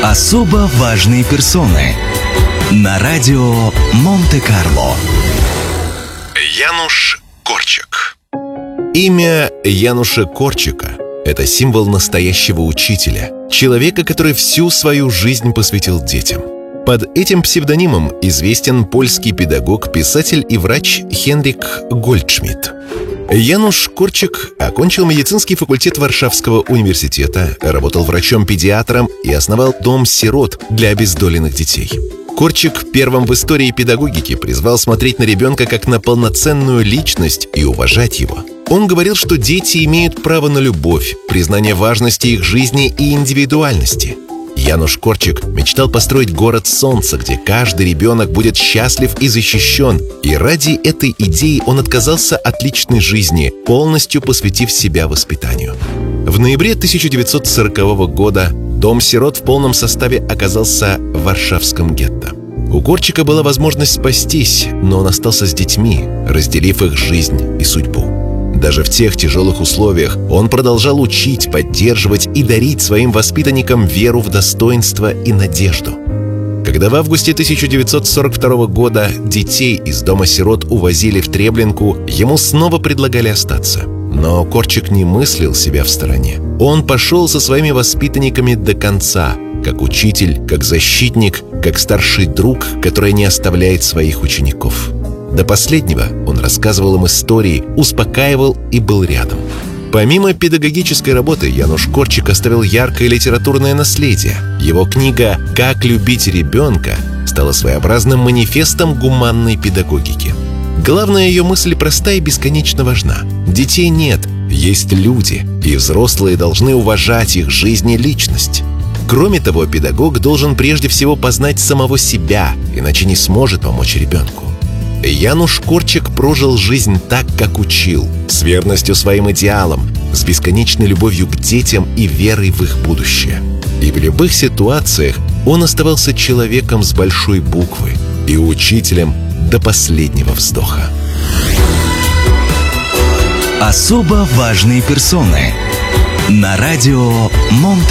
Особо важные персоны на радио Монте-Карло. Януш Корчик. Имя Януша Корчика – это символ настоящего учителя, человека, который всю свою жизнь посвятил детям. Под этим псевдонимом известен польский педагог, писатель и врач Хенрик Гольдшмидт. Януш Корчик окончил медицинский факультет Варшавского университета, работал врачом-педиатром и основал дом сирот для обездоленных детей. Корчик первым в истории педагогики призвал смотреть на ребенка как на полноценную личность и уважать его. Он говорил, что дети имеют право на любовь, признание важности их жизни и индивидуальности. Януш Корчик мечтал построить город солнца, где каждый ребенок будет счастлив и защищен. И ради этой идеи он отказался от личной жизни, полностью посвятив себя воспитанию. В ноябре 1940 года дом сирот в полном составе оказался в варшавском гетто. У Корчика была возможность спастись, но он остался с детьми, разделив их жизнь и судьбу. Даже в тех тяжелых условиях он продолжал учить, поддерживать и дарить своим воспитанникам веру в достоинство и надежду. Когда в августе 1942 года детей из дома сирот увозили в Треблинку, ему снова предлагали остаться. Но Корчик не мыслил себя в стороне. Он пошел со своими воспитанниками до конца, как учитель, как защитник, как старший друг, который не оставляет своих учеников. До последнего он рассказывал им истории, успокаивал и был рядом. Помимо педагогической работы, Януш Корчик оставил яркое литературное наследие. Его книга «Как любить ребенка» стала своеобразным манифестом гуманной педагогики. Главная ее мысль проста и бесконечно важна. Детей нет, есть люди, и взрослые должны уважать их жизнь и личность. Кроме того, педагог должен прежде всего познать самого себя, иначе не сможет помочь ребенку. Януш Корчик прожил жизнь так, как учил, с верностью своим идеалам, с бесконечной любовью к детям и верой в их будущее. И в любых ситуациях он оставался человеком с большой буквы и учителем до последнего вздоха. Особо важные персоны на радио Монте-Карло.